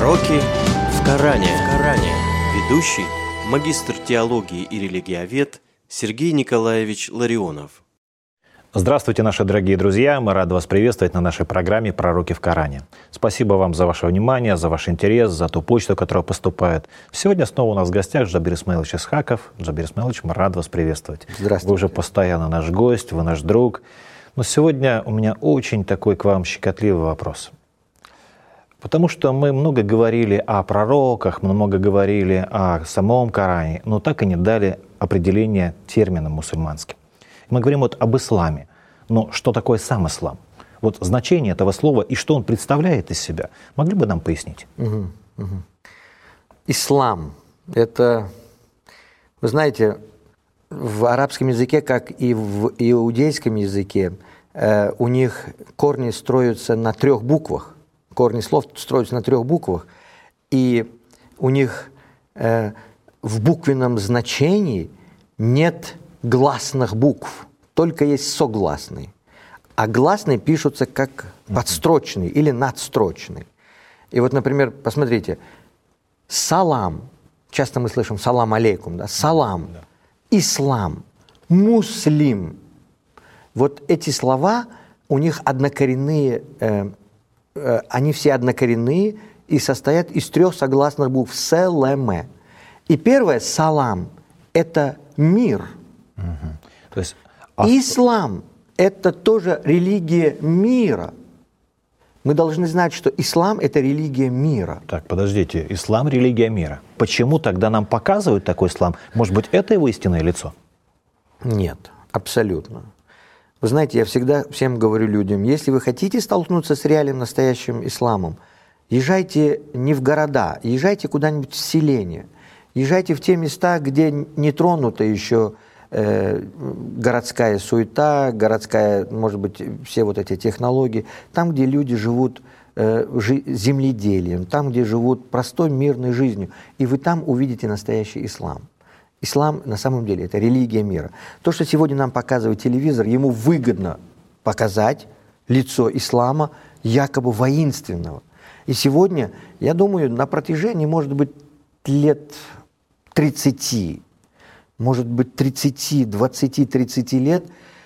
Пророки в Коране. Ведущий, магистр теологии и религиовед Сергей Николаевич Ларионов. Здравствуйте, наши дорогие друзья! Мы рады вас приветствовать на нашей программе «Пророки в Коране». Спасибо вам за ваше внимание, за ваш интерес, за ту почту, которая поступает. Сегодня снова у нас в гостях Джабир Исмаилович Исхаков. Джабир Исмаилович, мы рады вас приветствовать. Здравствуйте. Вы уже постоянно наш гость, вы наш друг. Но сегодня у меня очень такой к вам щекотливый вопрос. Потому что мы много говорили о пророках, мы много говорили о самом Коране, но так и не дали определения терминам мусульманским. Мы говорим вот об исламе. Но что такое сам ислам? Вот значение этого слова и что он представляет из себя. Могли бы нам пояснить? Ислам – это, вы знаете, в арабском языке, как и в иудейском языке, у них корни строятся на 3 буквах. Корни слов строятся на 3 буквах. И у них в буквенном значении нет гласных букв, только есть согласные. А гласные пишутся как подстрочные или надстрочные. И вот, например, посмотрите, салам, часто мы слышим салам алейкум, да? Салам, ислам, муслим. Вот эти слова, у них однокоренные, они все однокоренные и состоят из 3 согласных букв селеме. И первое, салам, это мир. То есть, Ислам – это тоже религия мира. Мы должны знать, что ислам – это религия мира. Так, подождите, ислам – религия мира. Почему тогда нам показывают такой ислам? Может быть, это его истинное лицо? Нет, абсолютно. Вы знаете, я всегда всем говорю людям, если вы хотите столкнуться с реальным настоящим исламом, езжайте не в города, езжайте куда-нибудь в селение, езжайте в те места, где не тронута еще городская суета, городская, может быть, все вот эти технологии, там, где люди живут земледелием, там, где живут простой мирной жизнью, и вы там увидите настоящий ислам. Ислам на самом деле это религия мира. То, что сегодня нам показывает телевизор, ему выгодно показать лицо ислама якобы воинственного. И сегодня, я думаю, на протяжении, может быть, лет 30, может быть, 30, 20, 30 лет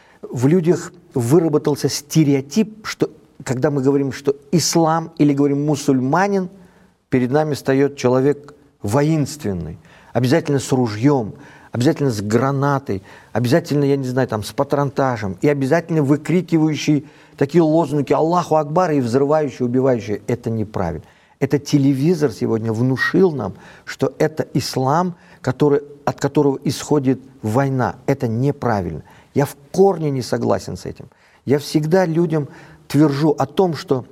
в людях выработался стереотип, что когда мы говорим, что ислам или говорим мусульманин, перед нами встает человек воинственный, обязательно с ружьем, обязательно с гранатой, обязательно, я не знаю, там, с патронтажем, и обязательно выкрикивающий такие лозунги «Аллаху Акбар» и взрывающие, убивающие. Это неправильно. Это телевизор сегодня внушил нам, что это ислам, от которого исходит война. Это неправильно. Я в корне не согласен с этим. Я всегда людям твержу о том, что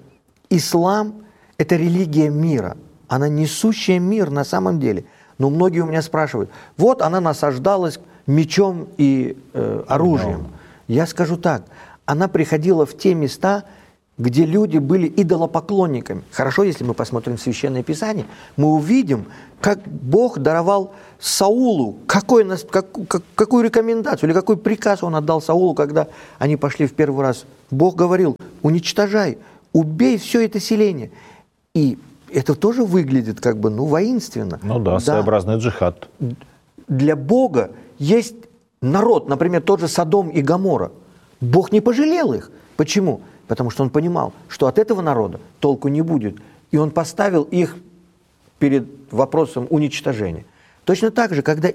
ислам – это религия мира. Она несущая мир на самом деле. Но многие у меня спрашивают, вот она насаждалась мечом и оружием. Я скажу так, она приходила в те места, где люди были идолопоклонниками. Хорошо, если мы посмотрим Священное Писание, мы увидим, как Бог даровал Саулу, какую рекомендацию или какой приказ он отдал Саулу, когда они пошли в первый раз. Бог говорил, уничтожай, убей все это селение. И это тоже выглядит как бы, воинственно. Ну да, своеобразный джихад. Для Бога есть народ, например, тот же Содом и Гоморра. Бог не пожалел их. Почему? Потому что он понимал, что от этого народа толку не будет. И он поставил их перед вопросом уничтожения. Точно так же, когда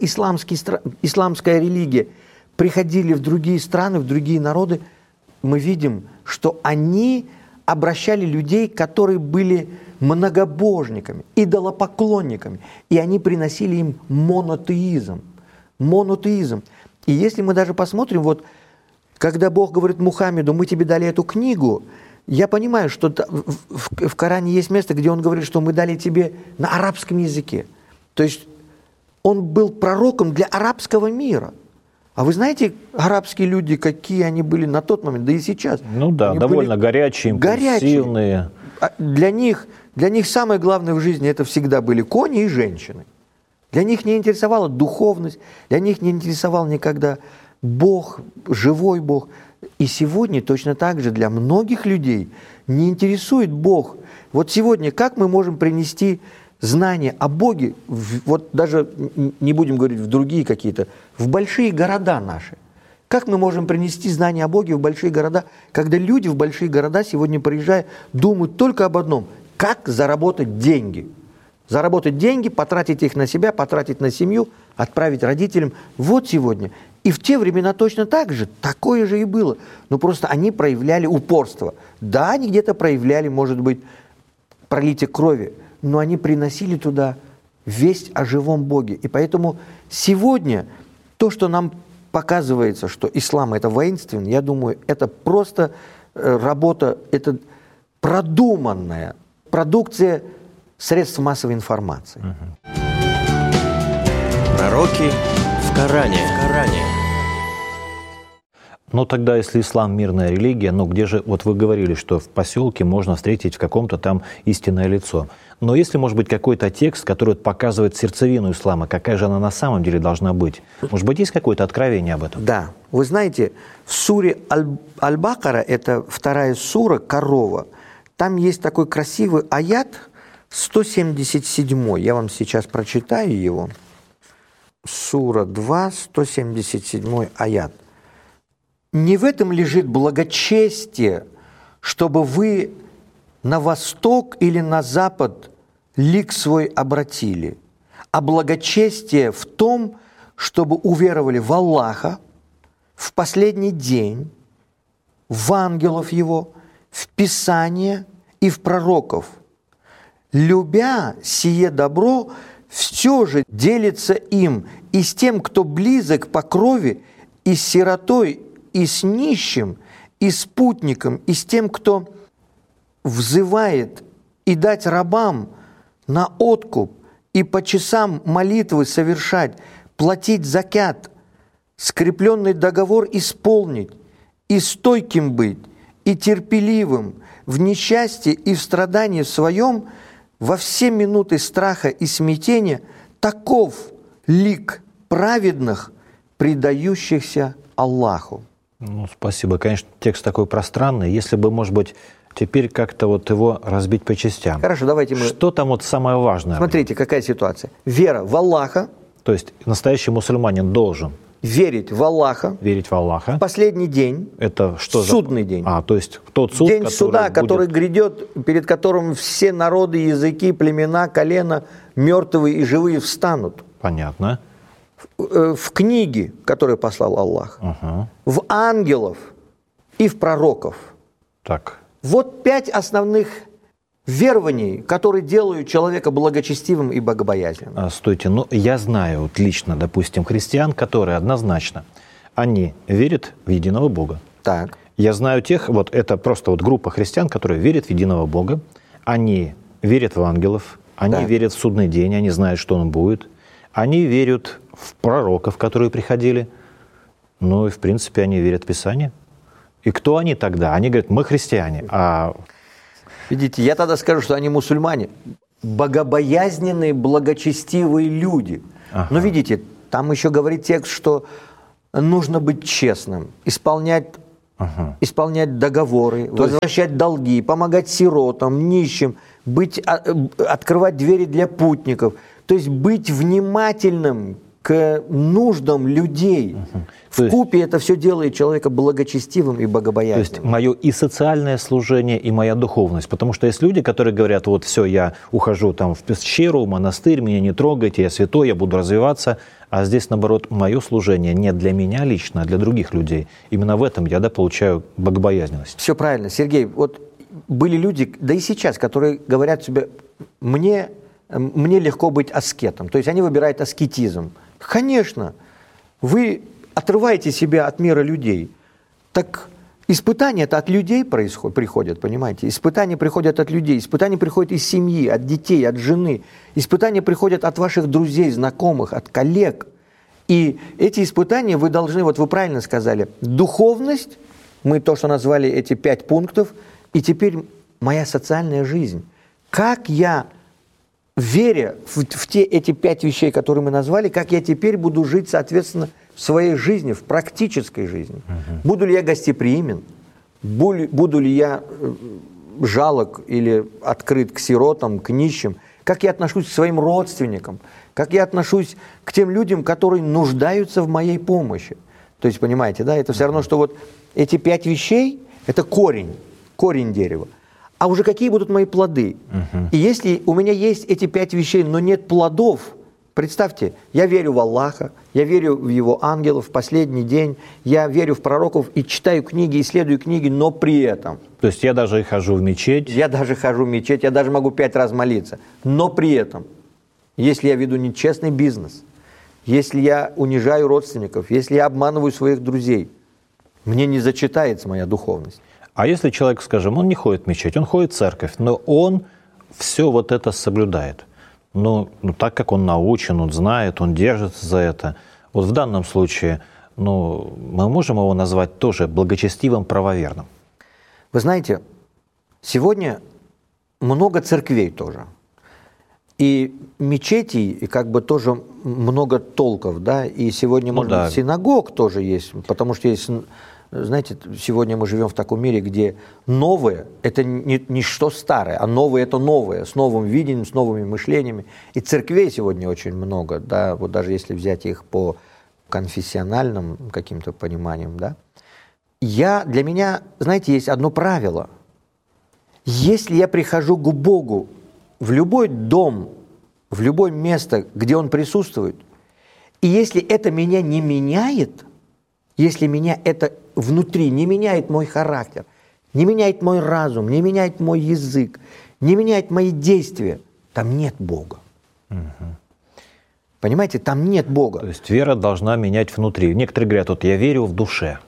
исламская религия приходили в другие страны, в другие народы, мы видим, что они обращали людей, которые были многобожниками, идолопоклонниками, и они приносили им монотеизм. Монотеизм. И если мы даже посмотрим, вот когда Бог говорит Мухаммеду, мы тебе дали эту книгу, я понимаю, что в Коране есть место, где он говорит, что мы дали тебе на арабском языке. То есть он был пророком для арабского мира. А вы знаете, арабские люди, какие они были на тот момент, да и сейчас? Ну да, они довольно горячие, импульсивные. Для них самое главное в жизни это всегда были кони и женщины. Для них не интересовала духовность, для них не интересовал никогда Бог, живой Бог. И сегодня точно так же для многих людей не интересует Бог Вот сегодня как мы можем принести знания о Боге, вот даже не будем говорить в другие какие-то, в большие города наши? Как мы можем принести знания о Боге в большие города, когда люди в большие города сегодня, приезжая, думают только об одном – как заработать деньги? Заработать деньги, потратить их на себя, потратить на семью, отправить родителям. Вот сегодня. И в те времена точно так же, такое же и было. Но просто они проявляли упорство. Да, они где-то проявляли, может быть, пролитие крови, но они приносили туда весть о живом Боге. И поэтому сегодня то, что нам показывается, что ислам – это воинственный, я думаю, это просто работа, это продуманная продукция средств массовой информации. Пророки в Коране. Ну тогда, если ислам мирная религия, ну где же, вот вы говорили, что в поселке можно встретить в каком-то там истинное лицо. Но если, может быть, какой-то текст, который показывает сердцевину ислама, какая же она на самом деле должна быть? Может быть, есть какое-то откровение об этом? Да. Вы знаете, в суре Аль-Бакара, это 2 сура, корова, там есть такой красивый аят, 177. Я вам сейчас прочитаю его. Сура 2, 177 аят. Не в этом лежит благочестие, чтобы вы на восток или на запад лик свой обратили, а благочестие в том, чтобы уверовали в Аллаха, в последний день, в ангелов Его, в Писание и в пророков. Любя сие добро, все же делится им и с тем, кто близок по крови, и с сиротой, и с нищим, и с путником, и с тем, кто взывает, и дать рабам на откуп, и по часам молитвы совершать, платить закят, скрепленный договор исполнить, и стойким быть, и терпеливым, в несчастье и в страдании своем, во все минуты страха и смятения, таков лик праведных, предающихся Аллаху. Ну, спасибо. Конечно, текст такой пространный. Если бы, может быть, теперь как-то вот его разбить по частям. Хорошо, давайте мы... Что там вот самое важное? Смотрите, какая ситуация. Вера в Аллаха. То есть настоящий мусульманин должен верить в Аллаха. Верить в Аллаха. Последний день. Это что за... Судный день. То есть тот суд, день который суда, будет... который грядет, перед которым все народы, языки, племена, колена, мертвые и живые встанут. Понятно. В книги, которые послал Аллах. В ангелов и в пророков. Так. Вот 5 основных верований, которые делают человека благочестивым и богобоязненным. Стойте, ну я знаю вот лично, допустим, христиан, которые однозначно, они верят в единого Бога. Так. Я знаю тех, вот это просто вот группа христиан, которые верят в единого Бога, они верят в ангелов, они верят в судный день, они знают, что он будет, они верят в пророков, которые приходили, ну и в принципе они верят в Писание. И кто они тогда? Они говорят, мы христиане, Видите, я тогда скажу, что они мусульмане, богобоязненные, благочестивые люди. Но видите, там еще говорит текст, что нужно быть честным, исполнять договоры, возвращать долги, помогать сиротам, нищим, открывать двери для путников. То есть быть внимательным к нуждам людей. Вкупе это все делает человека благочестивым и богобоязненным. То есть мое и социальное служение, и моя духовность. Потому что есть люди, которые говорят, вот все, я ухожу там в пещеру, в монастырь, меня не трогайте, я святой, я буду развиваться. А здесь, наоборот, мое служение не для меня лично, а для других людей. Именно в этом я получаю богобоязненность. Все правильно. Сергей, вот были люди, да и сейчас, которые говорят себе, мне легко быть аскетом. То есть они выбирают аскетизм. Конечно, вы отрываете себя от мира людей. Так испытания-то от людей приходят, понимаете? Испытания приходят от людей, испытания приходят из семьи, от детей, от жены. Испытания приходят от ваших друзей, знакомых, от коллег. И эти испытания вы должны, вот вы правильно сказали, духовность, мы то, что назвали эти 5 пунктов, и теперь моя социальная жизнь. Как я, веря в эти 5 вещей, которые мы назвали, как я теперь буду жить, соответственно, в своей жизни, в практической жизни. Буду ли я гостеприимен? Буду ли я жалок или открыт к сиротам, к нищим, как я отношусь к своим родственникам, как я отношусь к тем людям, которые нуждаются в моей помощи. То есть, понимаете, да, это все равно, что вот эти 5 вещей – это корень дерева. А уже какие будут мои плоды? И если у меня есть эти 5 вещей, но нет плодов, представьте, я верю в Аллаха, я верю в Его ангелов в последний день, я верю в пророков и читаю книги, исследую книги, но при этом… То есть я даже хожу в мечеть? Я даже хожу в мечеть, я даже могу 5 раз молиться. Но при этом, если я веду нечестный бизнес, если я унижаю родственников, если я обманываю своих друзей, мне не зачитается моя духовность. А если человек, скажем, он не ходит в мечеть, он ходит в церковь, но он все вот это соблюдает. Ну, так как он научен, он знает, он держится за это. Вот в данном случае, мы можем его назвать тоже благочестивым, правоверным. Вы знаете, сегодня много церквей тоже. И мечетей, и как бы тоже много толков, да, и сегодня, может быть, синагог тоже есть, потому что есть, знаете, сегодня мы живем в таком мире, где новое – это не что старое, а новое – это новое, с новым видением, с новыми мышлениями. И церквей сегодня очень много, да, вот даже если взять их по конфессиональным каким-то пониманиям, да. Для меня, знаете, есть одно правило. Если я прихожу к Богу в любой дом, в любое место, где Он присутствует, и если это меня не меняет, если меня это внутри не меняет мой характер, не меняет мой разум, не меняет мой язык, не меняет мои действия, там нет Бога. Понимаете, там нет Бога. То есть вера должна менять внутри. Некоторые говорят, вот я верю в душе.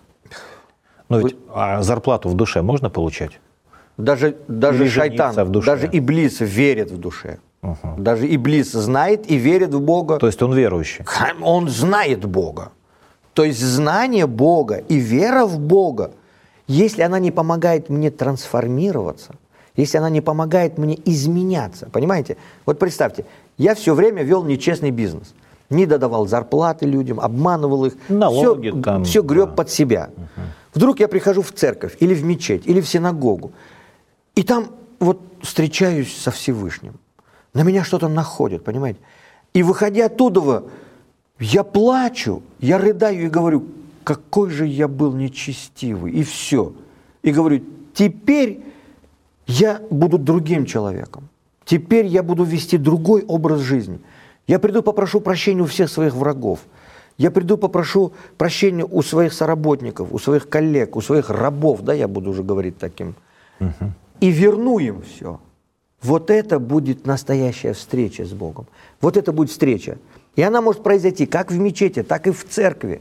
Но ведь зарплату в душе можно получать? Даже шайтан, даже Иблис верит в душе. Даже Иблис знает и верит в Бога. То есть он верующий? Он знает Бога. То есть знание Бога и вера в Бога, если она не помогает мне трансформироваться, если она не помогает мне изменяться, понимаете? Вот представьте, я все время вел нечестный бизнес. Не додавал зарплаты людям, обманывал их, налоги все греб под себя. Вдруг я прихожу в церковь или в мечеть, или в синагогу, и там вот встречаюсь со Всевышним. На меня что-то находит, понимаете? И выходя оттуда, я плачу, я рыдаю и говорю, какой же я был нечестивый, и все. И говорю, теперь я буду другим человеком. Теперь я буду вести другой образ жизни. Я приду, попрошу прощения у всех своих врагов. Я приду, попрошу прощения у своих соработников, у своих коллег, у своих рабов, да, я буду уже говорить таким. И верну им все. Вот это будет настоящая встреча с Богом. Вот это будет встреча. И она может произойти как в мечети, так и в церкви.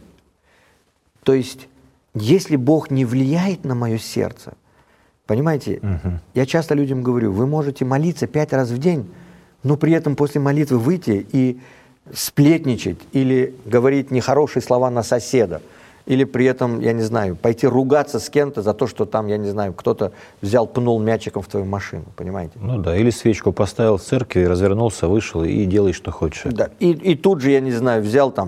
То есть, если Бог не влияет на мое сердце, понимаете, я часто людям говорю, вы можете молиться 5 раз в день, но при этом после молитвы выйти и сплетничать или говорить нехорошие слова на соседа, или при этом, я не знаю, пойти ругаться с кем-то за то, что там, я не знаю, кто-то пнул мячиком в твою машину, понимаете? Ну да, или свечку поставил в церкви, развернулся, вышел и делай, что хочешь. Да, и тут же, я не знаю,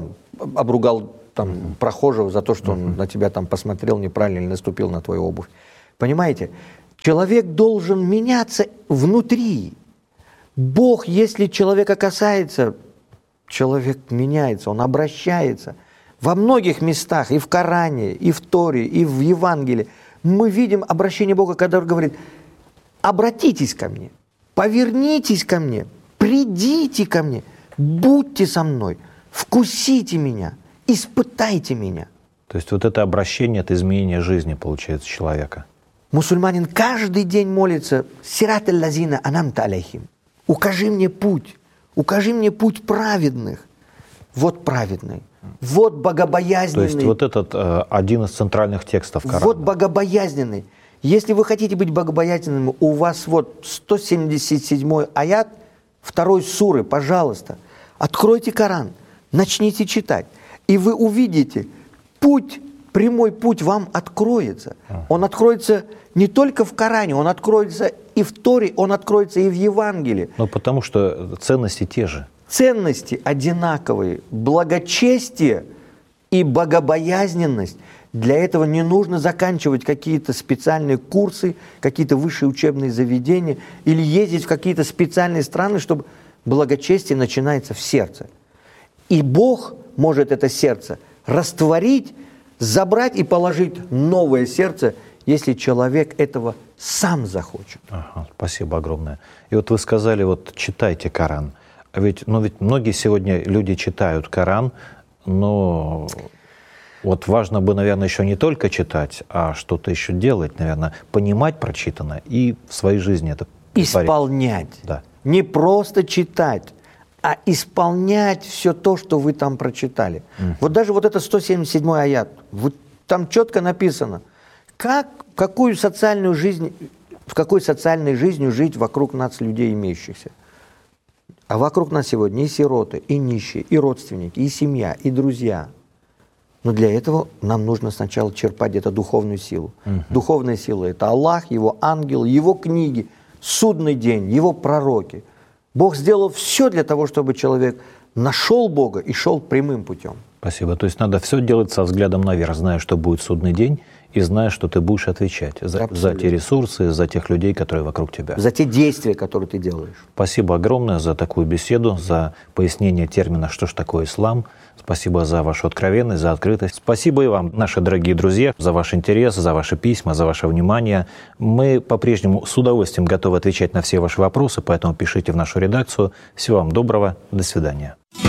обругал прохожего за то, что он на тебя там посмотрел неправильно или наступил на твою обувь. Понимаете? Человек должен меняться внутри. Бог, если человека касается, человек меняется, он обращается. Во многих местах, и в Коране, и в Торе, и в Евангелии, мы видим обращение Бога, когда Он говорит, обратитесь ко мне, повернитесь ко мне, придите ко мне, будьте со мной, вкусите меня, испытайте меня. То есть вот это обращение, это изменение жизни, получается, человека. Мусульманин каждый день молится «Сират аль-лазина анамта алейхим». Укажи мне путь праведных. Вот праведный, вот богобоязненный. То есть вот этот один из центральных текстов Корана. Вот богобоязненный. Если вы хотите быть богобоязненным, у вас вот 177 аят 2 суры, пожалуйста, откройте Коран, начните читать, и вы увидите, прямой путь вам откроется. Он откроется не только в Коране, он откроется и в Торе, он откроется и в Евангелии. Ну, потому что ценности те же. Ценности одинаковые. Благочестие и богобоязненность Для этого не нужно заканчивать какие-то специальные курсы, какие-то высшие учебные заведения или ездить в какие-то специальные страны, чтобы благочестие начинается в сердце. И Бог может это сердце растворить, забрать и положить новое сердце, если человек этого сам захочет. Ага, спасибо огромное. И вот вы сказали, вот читайте Коран. Ведь многие сегодня люди читают Коран, но вот важно бы, наверное, еще не только читать, а что-то еще делать, наверное, понимать прочитанное и в своей жизни это исполнять. Да. Не просто читать, а исполнять все то, что вы там прочитали. Вот даже вот это 177 аят, вот там четко написано, в какой социальной жизнью жить вокруг нас людей имеющихся. А вокруг нас сегодня и сироты, и нищие, и родственники, и семья, и друзья. Но для этого нам нужно сначала черпать эту духовную силу. Духовная сила – это Аллах, Его ангел, Его книги, судный день, Его пророки. Бог сделал все для того, чтобы человек нашел Бога и шел прямым путем. Спасибо. То есть надо все делать со взглядом наверх, зная, что будет судный день, и зная, что ты будешь отвечать за те ресурсы, за тех людей, которые вокруг тебя. За те действия, которые ты делаешь. Спасибо огромное за такую беседу, за пояснение термина, что же такое ислам. Спасибо за вашу откровенность, за открытость. Спасибо и вам, наши дорогие друзья, за ваш интерес, за ваши письма, за ваше внимание. Мы по-прежнему с удовольствием готовы отвечать на все ваши вопросы, поэтому пишите в нашу редакцию. Всего вам доброго. До свидания.